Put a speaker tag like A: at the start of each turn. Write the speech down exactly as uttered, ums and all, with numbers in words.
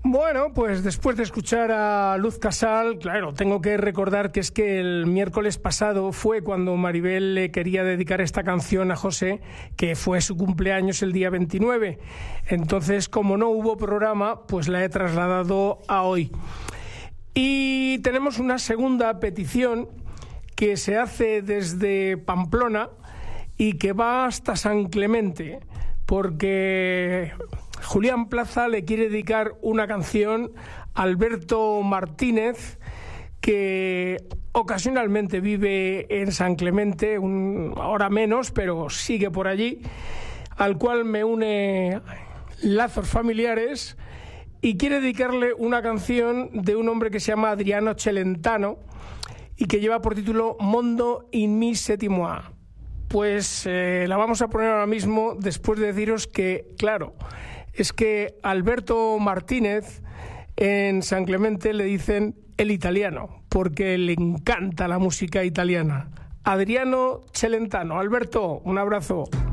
A: Bueno, pues después de escuchar a Luz Casal, claro, tengo que recordar que es que el miércoles pasado fue cuando Maribel le quería dedicar esta canción a José, que fue su cumpleaños el día veintinueve. Entonces, como no hubo programa, pues la he trasladado a hoy. Y tenemos una segunda petición que se hace desde Pamplona y que va hasta San Clemente, porque Julián Plaza le quiere dedicar una canción a Alberto Martínez, que ocasionalmente vive en San Clemente, un, ahora menos, pero sigue por allí, al cual me une lazos familiares, y quiere dedicarle una canción de un hombre que se llama Adriano Celentano y que lleva por título Mondo in mi settimo A. Pues eh, la vamos a poner ahora mismo, después de deciros que, claro, es que Alberto Martínez en San Clemente le dicen el italiano, porque le encanta la música italiana. Adriano Celentano. Alberto, un abrazo.